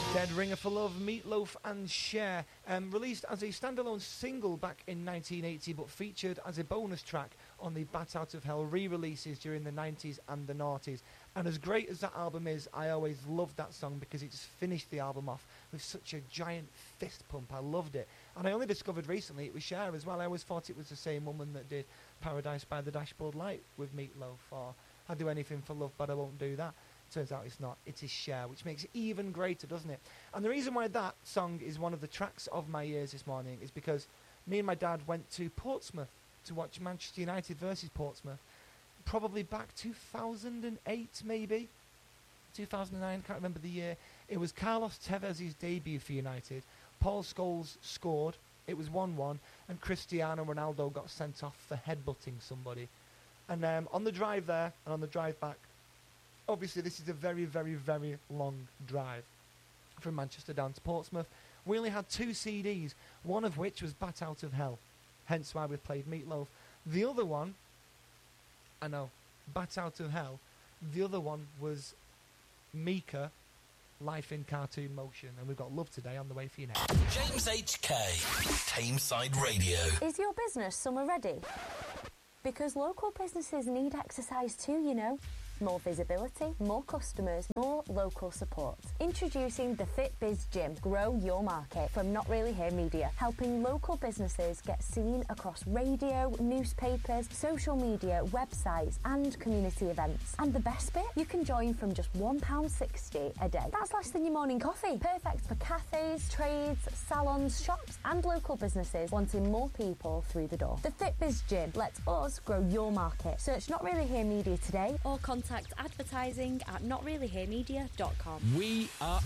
Dead Ringer for Love, Meatloaf and Cher, released as a standalone single back in 1980 but featured as a bonus track on the Bat Out of Hell re-releases during the 90s and the noughties. And as great as that album is, I always loved that song because it just finished the album off with such a giant fist pump. I loved it. And I only discovered recently it was Cher as well. I always thought it was the same woman that did Paradise by the Dashboard Light with Meatloaf, or I'd do anything for love but I won't do that. Turns out it's not. It is Cher, which makes it even greater, doesn't it? And the reason why that song is one of the tracks of my ears this morning is because me and my dad went to Portsmouth to watch Manchester United versus Portsmouth, probably back 2008 maybe, 2009, can't remember the year. It was Carlos Tevez's debut for United. Paul Scholes scored, it was 1-1, and Cristiano Ronaldo got sent off for headbutting somebody. And on the drive there and on the drive back, obviously this is a very, very, very long drive from Manchester down to Portsmouth. We only had 2 CDs, one of which was Bat Out of Hell, hence why we played Meatloaf. The other one, I know, Bat Out of Hell, the other one was Mika, Life in Cartoon Motion, and we've got Love Today on the way for you now. James HK, Tameside Radio. Is your business summer ready? Because local businesses need exercise too, you know. More visibility, more customers, more local support. Introducing the FitBiz Gym. Grow your market from Not Really Here Media, helping local businesses get seen across radio, newspapers, social media, websites and community events. And the best bit? You can join from just £1.60 a day. That's less than your morning coffee. Perfect for cafes, trades, salons, shops and local businesses wanting more people through the door. The FitBiz Gym lets us grow your market. Search Not Really Here Media today or contact advertising at notreallyheremedia.com. We are